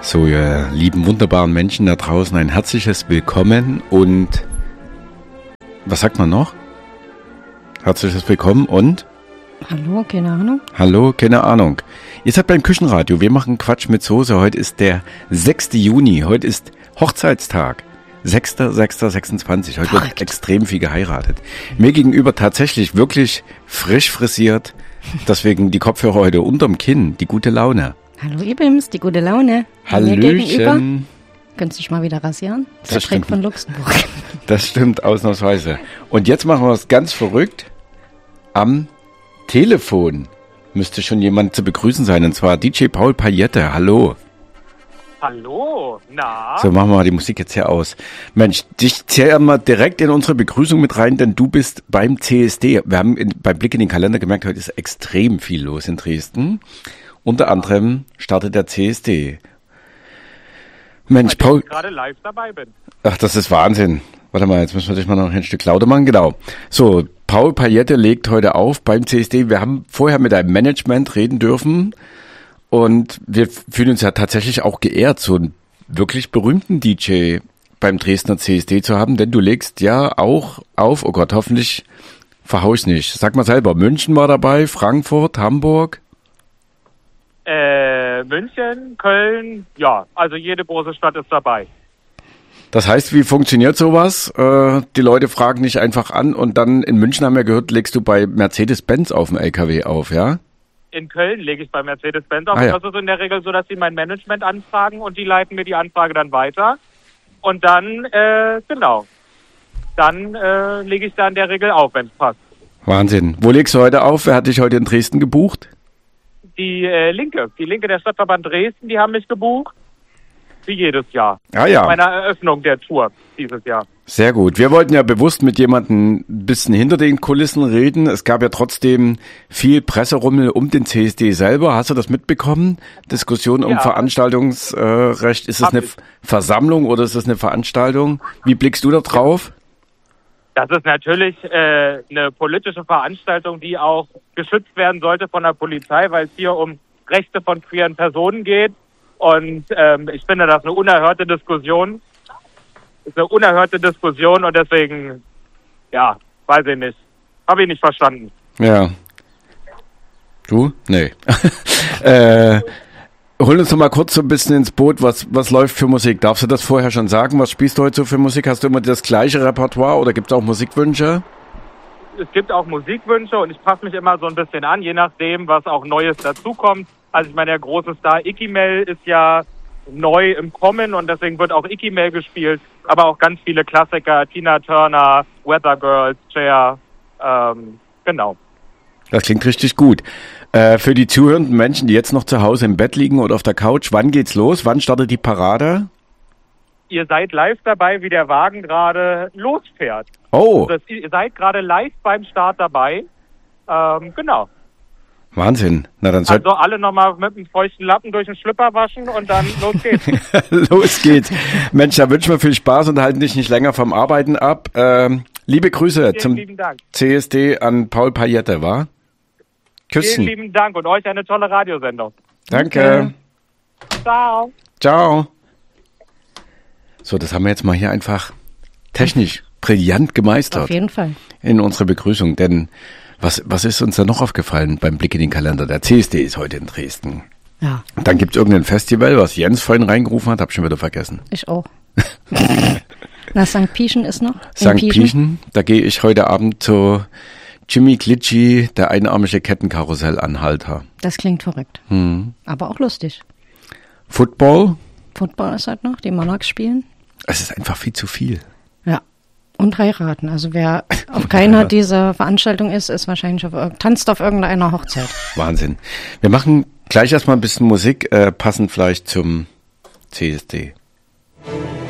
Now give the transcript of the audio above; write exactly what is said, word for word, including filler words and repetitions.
So, ihr lieben, wunderbaren Menschen da draußen, ein herzliches Willkommen und was sagt man noch? Herzliches Willkommen und? Hallo, keine Ahnung. Hallo, keine Ahnung. Ihr seid beim Küchenradio, wir machen Quatsch mit Soße. Heute ist der sechste Juni, heute ist Hochzeitstag. sechster sechster sechsundzwanzig, heute wird extrem viel geheiratet. Mir gegenüber tatsächlich wirklich frisch frisiert, deswegen die Kopfhörer heute unterm Kinn, die gute Laune. Hallo Ibims, die gute Laune. Hallöchen. Könntest du dich mal wieder rasieren? Das, Das ist der Trick stimmt. von Luxemburg. Das stimmt, ausnahmsweise. Und jetzt machen wir es ganz verrückt. Am Telefon müsste schon jemand zu begrüßen sein, und zwar D J Paul Paillette. Hallo. Hallo, na? So, machen wir mal die Musik jetzt hier aus. Mensch, dich zählen wir direkt in unsere Begrüßung mit rein, denn du bist beim C S D. Wir haben in, beim Blick in den Kalender gemerkt, heute ist extrem viel los in Dresden. Unter anderem startet der C S D. Mensch, Weil Paul. ich gerade live dabei bin. Ach, das ist Wahnsinn. Warte mal, jetzt müssen wir dich mal noch ein Stück lauter machen. Genau. So, Paul Paillette legt heute auf beim C S D. Wir haben vorher mit einem Management reden dürfen und wir fühlen uns ja tatsächlich auch geehrt, so einen wirklich berühmten D J beim Dresdner C S D zu haben, denn du legst ja auch auf, oh Gott, hoffentlich verhau ich's nicht. Sag mal selber, München war dabei, Frankfurt, Hamburg. Äh, München, Köln, ja, also jede große Stadt ist dabei. Das heißt, wie funktioniert sowas? Äh, die Leute fragen nicht einfach an und dann in München haben wir gehört, legst du bei Mercedes-Benz auf dem L K W auf, ja? In Köln lege ich bei Mercedes-Benz auf. Ah, ja. Das ist in der Regel so, dass sie mein Management anfragen und die leiten mir die Anfrage dann weiter. Und dann, äh, genau, dann äh, lege ich da in der Regel auf, wenn es passt. Wahnsinn. Wo legst du heute auf? Wer hat dich heute in Dresden gebucht? Die äh, Linke, die Linke der Stadtverband Dresden, die haben mich gebucht. Wie jedes Jahr. Ah ja, Bei einer Eröffnung der Tour dieses Jahr. sehr gut. Wir wollten ja bewusst mit jemandem ein bisschen hinter den Kulissen reden. Es gab ja trotzdem viel Presserummel um den C S D selber. Hast du das mitbekommen? Diskussion um Ja. Veranstaltungsrecht. Ist es Hab eine ich. Versammlung oder ist es eine Veranstaltung? Wie blickst du da drauf? Das ist natürlich äh, eine politische Veranstaltung, die auch geschützt werden sollte von der Polizei, weil es hier um Rechte von queeren Personen geht. Und ähm, ich finde das eine unerhörte Diskussion. Ist eine unerhörte Diskussion und deswegen, ja, weiß ich nicht. Habe ich nicht verstanden. Ja. Du? Nee. äh, hol uns doch mal kurz so ein bisschen ins Boot. Was, was läuft für Musik? Darfst du das vorher schon sagen? Was spielst du heute so für Musik? Hast du immer das gleiche Repertoire oder gibt es auch Musikwünsche? Es gibt auch Musikwünsche und ich passe mich immer so ein bisschen an, je nachdem, was auch Neues dazukommt. Also ich meine, der große Star Ikimel ist ja neu im Kommen und deswegen wird auch Ikimel gespielt, aber auch ganz viele Klassiker, Tina Turner, Weather Girls, Cher, ähm, genau. Das klingt richtig gut. Äh, für die zuhörenden Menschen, die jetzt noch zu Hause im Bett liegen oder auf der Couch, wann geht's los? Wann startet die Parade? Ihr seid live dabei, wie der Wagen gerade losfährt. Oh, Das, ihr seid gerade live beim Start dabei. Ähm, genau. Wahnsinn. Na dann soll Also alle nochmal mit einem feuchten Lappen durch den Schlüpper waschen und dann los geht's. los geht's. Mensch, da wünschen wir viel Spaß und halten dich nicht länger vom Arbeiten ab. Ähm, liebe Grüße Vielen zum lieben Dank. C S D an Paul Paillette, wa? Küssen. Vielen lieben Dank und euch eine tolle Radiosendung. Danke. Ciao. Ciao. So, das haben wir jetzt mal hier einfach technisch brillant gemeistert Auf jeden Fall. in unserer Begrüßung. Denn was, was ist uns da noch aufgefallen beim Blick in den Kalender? Der C S D ist heute in Dresden. Ja, Dann gibt es irgendein Festival, was Jens vorhin reingerufen hat, hab schon wieder vergessen. ich auch. Na, Sankt Pieschen ist noch. in Sankt Pieschen, da gehe ich heute Abend zu Jimmy Glitchy, der einarmige Kettenkarussellanhalter. Das klingt verrückt. Hm. Aber auch lustig. Football, Football ist halt noch, die Monarchs spielen. es ist einfach viel zu viel. Ja. Und heiraten. Also wer auf keiner dieser Veranstaltungen ist, ist wahrscheinlich auf, irg- tanzt auf irgendeiner Hochzeit. Wahnsinn. Wir machen gleich erstmal ein bisschen Musik, äh, passend vielleicht zum C S D.